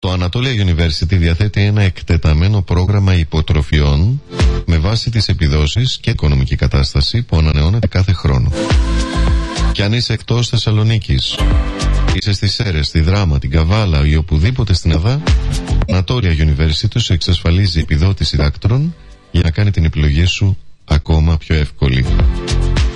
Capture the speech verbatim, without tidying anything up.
Το Anatolia University διαθέτει ένα εκτεταμένο πρόγραμμα υποτροφιών με βάση τις επιδόσεις και οικονομική κατάσταση που ανανεώνεται κάθε χρόνο. Και αν είσαι εκτός Θεσσαλονίκης, είσαι στις Σέρρες, στη Δράμα, την Καβάλα ή οπουδήποτε στην Ελλάδα, Anatolia University σου εξασφαλίζει επιδότηση δάκτρων για να κάνει την επιλογή σου ακόμα πιο εύκολη.